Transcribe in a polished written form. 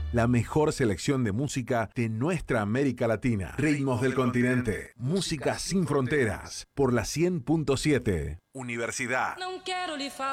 La mejor selección de música de nuestra América Latina. Ritmos del continente. Música sin fronteras. Por la 100.7. Universidad.